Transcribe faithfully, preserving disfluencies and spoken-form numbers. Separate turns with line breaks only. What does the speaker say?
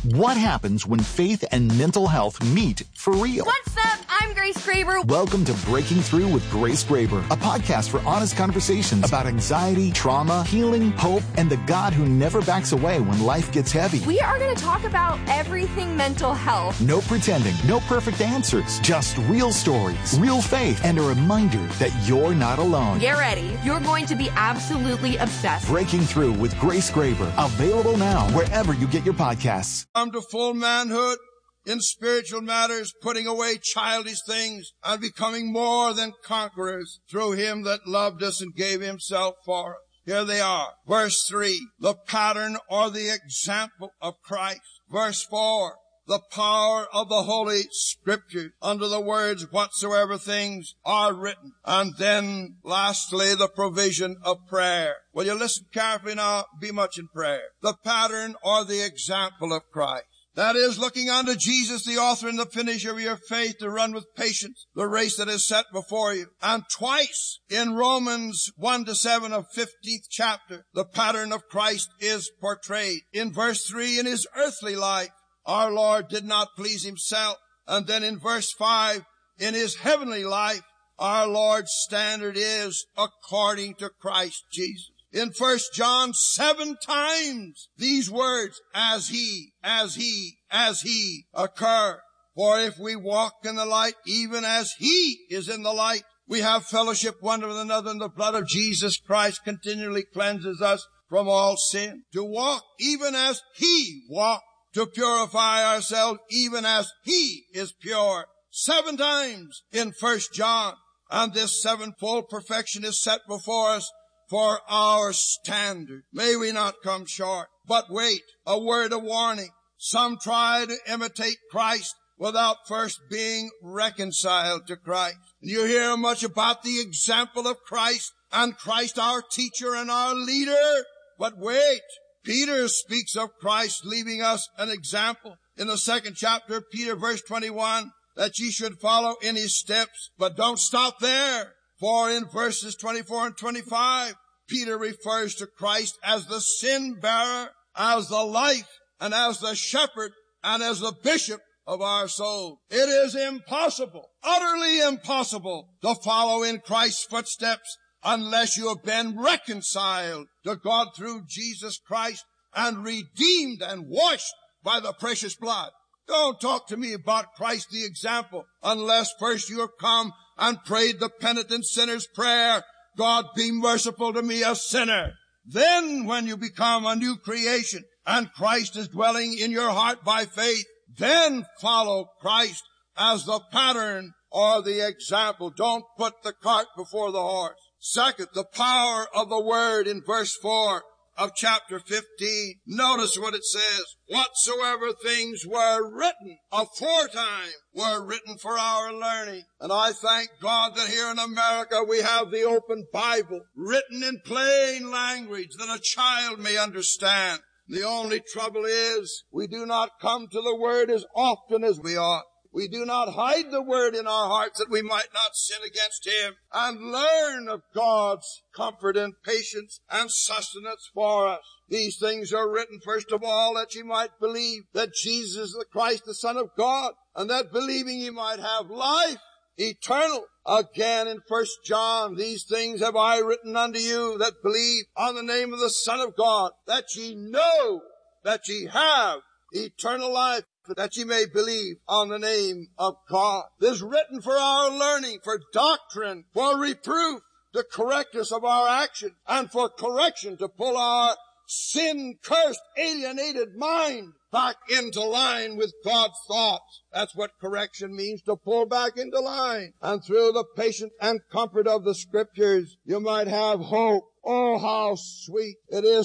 What happens when faith and mental health meet for real?
What's up? I'm Grace Graber.
Welcome to Breaking Through with Grace Graber, a podcast for honest conversations about anxiety, trauma, healing, hope, and the God who never backs away when life gets heavy.
We are going to talk about everything mental health.
No pretending, no perfect answers, just real stories, real faith, and a reminder that you're not alone.
Get ready. You're going to be absolutely obsessed.
Breaking Through with Grace Graber, available now wherever you get your podcasts.
Come to full manhood in spiritual matters, putting away childish things and becoming more than conquerors through him that loved us and gave himself for us. Here they are. Verse three, the pattern or the example of Christ. Verse four, the power of the Holy Scriptures under the words whatsoever things are written. And then lastly, the provision of prayer. Will you listen carefully now? Be much in prayer. The pattern or the example of Christ. That is, looking unto Jesus, the author and the finisher of your faith, to run with patience the race that is set before you. And twice in Romans one to seven of fifteenth chapter, the pattern of Christ is portrayed. In verse three, in his earthly life, our Lord did not please himself. And then in verse five, in his heavenly life, our Lord's standard is according to Christ Jesus. In First John, seven times these words, as he, as he, as he, occur. For if we walk in the light, even as he is in the light, we have fellowship one with another, and the blood of Jesus Christ continually cleanses us from all sin. To walk even as he walked, to purify ourselves even as he is pure. Seven times in First John. And this sevenfold perfection is set before us for our standard. May we not come short. But wait, a word of warning. Some try to imitate Christ without first being reconciled to Christ. And you hear much about the example of Christ and Christ our teacher and our leader. But wait, Peter speaks of Christ leaving us an example. In the second chapter of Peter, verse twenty-one, that ye should follow in his steps. But don't stop there. For in verses twenty-four and twenty-five, Peter refers to Christ as the sin bearer, as the life, and as the shepherd, and as the bishop of our soul. It is impossible, utterly impossible, to follow in Christ's footsteps unless you have been reconciled to God through Jesus Christ and redeemed and washed by the precious blood. Don't talk to me about Christ the example unless first you have come and prayed the penitent sinner's prayer, God be merciful to me, a sinner. Then when you become a new creation and Christ is dwelling in your heart by faith, then follow Christ as the pattern or the example. Don't put the cart before the horse. Second, the power of the word in verse four of chapter fifteen. Notice what it says. Whatsoever things were written aforetime were written for our learning. And I thank God that here in America we have the open Bible written in plain language that a child may understand. The only trouble is we do not come to the word as often as we ought. We do not hide the word in our hearts that we might not sin against him, and learn of God's comfort and patience and sustenance for us. These things are written, first of all, that ye might believe that Jesus is the Christ, the Son of God, and that believing ye might have life eternal. Again in First John, these things have I written unto you that believe on the name of the Son of God, that ye know that ye have eternal life, that ye may believe on the name of God. This is written for our learning, for doctrine, for reproof, to correct us of our action, and for correction, to pull our sin-cursed, alienated mind back into line with God's thoughts. That's what correction means, to pull back into line. And through the patience and comfort of the Scriptures, you might have hope. Oh, how sweet it is